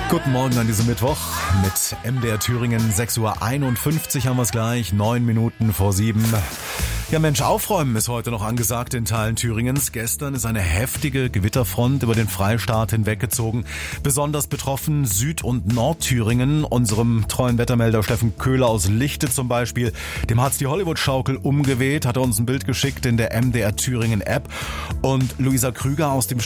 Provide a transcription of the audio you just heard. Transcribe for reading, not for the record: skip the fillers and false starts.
Guten Morgen an diesem Mittwoch mit MDR Thüringen. 6:51 Uhr haben wir es gleich, 9 Minuten vor 7. Ja Mensch, aufräumen ist heute noch angesagt in Teilen Thüringens. Gestern ist eine heftige Gewitterfront über den Freistaat hinweggezogen. Besonders betroffen Süd- und Nordthüringen. Unserem treuen Wettermelder Steffen Köhler aus Lichte zum Beispiel. Dem hat's die Hollywood-Schaukel umgeweht, hat er uns ein Bild geschickt in der MDR Thüringen App. Und Luisa Krüger aus dem